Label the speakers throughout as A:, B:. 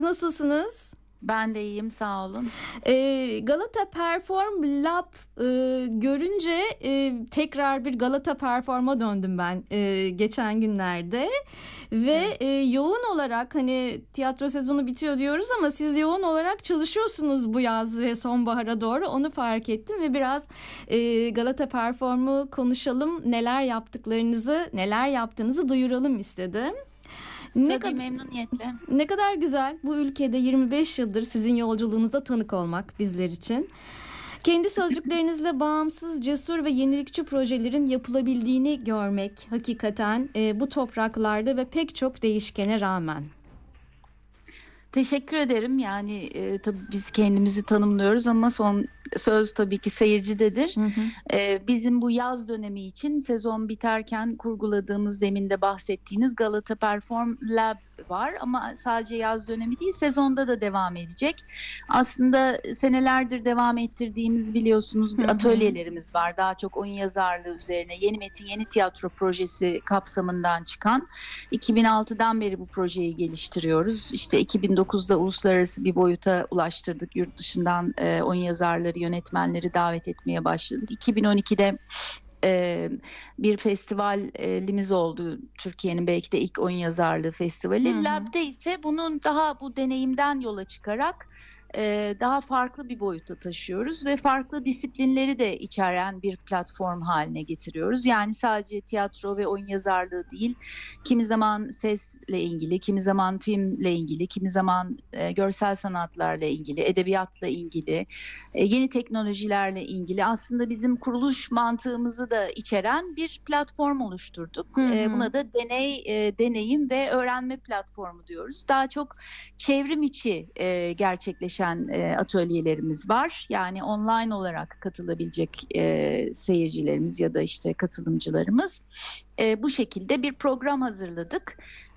A: Nasılsınız?
B: Ben de iyiyim, sağ olun.
A: Galata Perform Lab görünce tekrar bir Galata Perform'a döndüm ben geçen günlerde ve yoğun olarak hani tiyatro sezonu bitiyor diyoruz ama siz yoğun olarak çalışıyorsunuz bu yaz ve sonbahara doğru, onu fark ettim ve biraz Galata Perform'u konuşalım, neler yaptıklarınızı, neler yaptığınızı duyuralım istedim.
B: Tabii, memnuniyetle.
A: Ne kadar güzel bu ülkede 25 yıldır sizin yolculuğunuza tanık olmak bizler için. Kendi sözcüklerinizle bağımsız, cesur ve yenilikçi projelerin yapılabildiğini görmek hakikaten bu topraklarda ve pek çok değişkene rağmen.
B: Teşekkür ederim. Yani tabii biz kendimizi tanımlıyoruz ama son söz tabii ki seyircidedir.
A: Hı hı.
B: Bizim bu yaz dönemi için sezon biterken kurguladığımız, demin de bahsettiğiniz Galata Perform Lab var ama sadece yaz dönemi değil, sezonda da devam edecek. Aslında senelerdir devam ettirdiğimiz, biliyorsunuz, atölyelerimiz var. Daha çok oyun yazarlığı üzerine yeni metin, yeni tiyatro projesi kapsamından çıkan. 2006'dan beri bu projeyi geliştiriyoruz. İşte 2009'da uluslararası bir boyuta ulaştırdık. Yurt dışından oyun yazarları, yönetmenleri davet etmeye başladık. 2012'de bir festivalimiz oldu. Türkiye'nin belki de ilk oyun yazarlığı festivali. Lab'de ise bunun daha bu deneyimden yola çıkarak daha farklı bir boyuta taşıyoruz ve farklı disiplinleri de içeren bir platform haline getiriyoruz. Yani sadece tiyatro ve oyun yazarlığı değil, kimi zaman sesle ilgili, kimi zaman filmle ilgili, kimi zaman görsel sanatlarla ilgili, edebiyatla ilgili, yeni teknolojilerle ilgili, aslında bizim kuruluş mantığımızı da içeren bir platform oluşturduk. Buna da deneyim ve öğrenme platformu diyoruz. Daha çok çevrim içi gerçekleşen atölyelerimiz var. Yani online olarak katılabilecek seyircilerimiz ya da işte katılımcılarımız. Bu şekilde bir program hazırladık.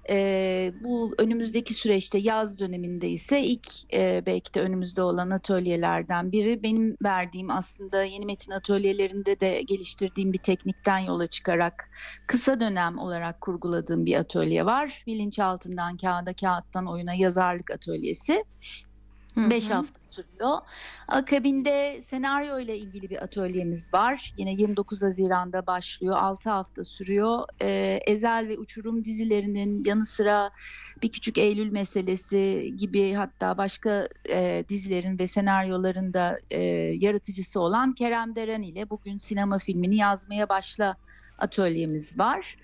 B: Bu önümüzdeki süreçte, yaz döneminde ise ilk belki de önümüzde olan atölyelerden biri. Benim verdiğim, aslında yeni metin atölyelerinde de geliştirdiğim bir teknikten yola çıkarak kısa dönem olarak kurguladığım bir atölye var. Bilinçaltından kağıda, kağıttan oyuna yazarlık atölyesi. 5 hafta sürüyor. Akabinde senaryo ile ilgili bir atölyemiz var. Yine 29 Haziran'da başlıyor. 6 hafta sürüyor. Ezel ve Uçurum dizilerinin yanı sıra Bir Küçük Eylül Meselesi gibi, hatta başka dizilerin ve senaryoların da yaratıcısı olan Kerem Deren ile Bugün Sinema Filmini Yazmaya Başla atölyemiz var.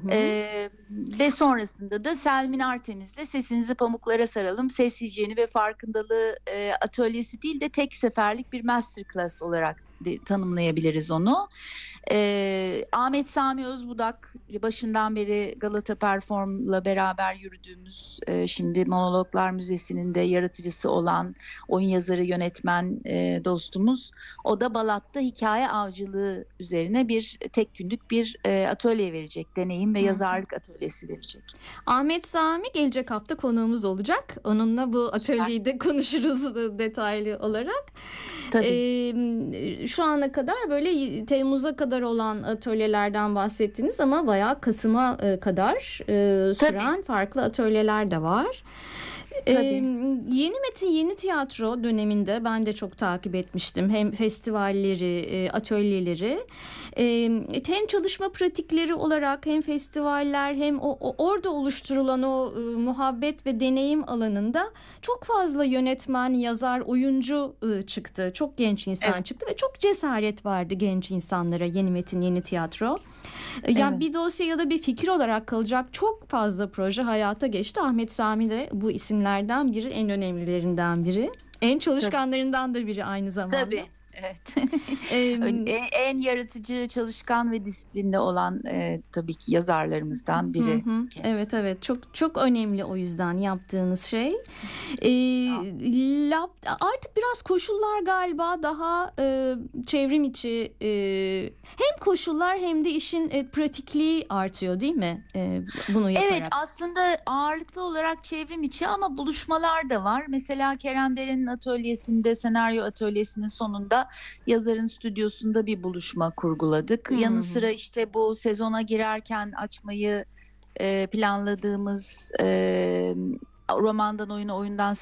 B: Ve sonrasında da Selmin Artemiz'le Sesinizi Pamuklara Saralım, Ses Hijyeni ve Farkındalığı atölyesi değil de tek seferlik bir masterclass olarak tanımlayabiliriz onu. Ahmet Sami Özbudak, başından beri Galata Perform'la beraber yürüdüğümüz, şimdi Monologlar Müzesi'nin de yaratıcısı olan oyun yazarı, yönetmen dostumuz. O da Balat'ta hikaye avcılığı üzerine bir tek günlük bir atölye verecek. Deneyim ve yazarlık atölyesi verecek.
A: Ahmet Sami gelecek hafta konuğumuz olacak. Onunla bu atölyeyi de konuşuruz detaylı olarak.
B: Tabii.
A: Şu ana kadar böyle Temmuz'a kadar olan atölyelerden bahsettiniz ama bayağı Kasım'a kadar süren farklı atölyeler de var. Yeni metin, yeni tiyatro döneminde ben de çok takip etmiştim. Hem festivalleri, atölyeleri. Hem çalışma pratikleri olarak, hem festivaller, hem orada oluşturulan o muhabbet ve deneyim alanında çok fazla yönetmen, yazar, oyuncu çıktı. Çok genç insan çıktı ve çok cesaret vardı genç insanlara yeni metin, yeni tiyatro. Yani bir dosya ya da bir fikir olarak kalacak çok fazla proje hayata geçti. Ahmet Sami de bu isimlerden biri, en önemlilerinden biri. En çalışkanlarından da biri aynı zamanda.
B: Tabii. Evet. En yaratıcı, çalışkan ve disiplinli olan tabii ki yazarlarımızdan biri.
A: Evet, çok çok önemli o yüzden yaptığınız şey. Artık biraz koşullar galiba daha çevrim içi, hem koşullar hem de işin pratikliği artıyor, değil mi? Bunu yaparak.
B: Evet, aslında ağırlıklı olarak çevrim içi ama buluşmalar da var. Mesela Kerem Deren'in atölyesinde, senaryo atölyesinin sonunda yazarın stüdyosunda bir buluşma kurguladık. Yanı sıra işte bu sezona girerken açmayı planladığımız romandan oyuna, oyundan